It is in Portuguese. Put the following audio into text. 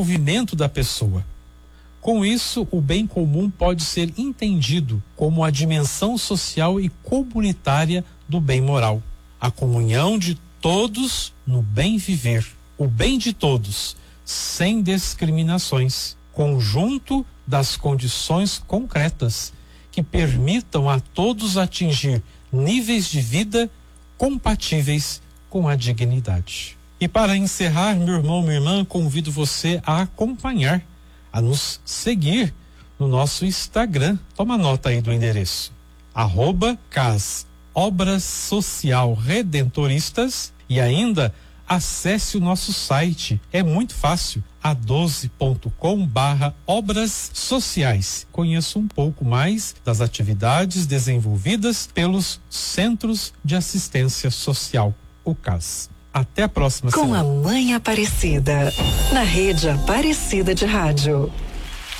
desenvolvimento da pessoa. Com isso, o bem comum pode ser entendido como a dimensão social e comunitária do bem moral, a comunhão de todos no bem viver, o bem de todos, sem discriminações, conjunto das condições concretas que permitam a todos atingir níveis de vida compatíveis com a dignidade. E para encerrar, meu irmão, minha irmã, convido você a acompanhar, a nos seguir no nosso Instagram. Toma nota aí do endereço: @CAS Obras Social Redentoristas, e ainda acesse o nosso site, é muito fácil, a12.com/obras sociais. Conheça um pouco mais das atividades desenvolvidas pelos Centros de Assistência Social, o CAS. Até a próxima semana. Com a Mãe Aparecida, na Rede Aparecida de Rádio.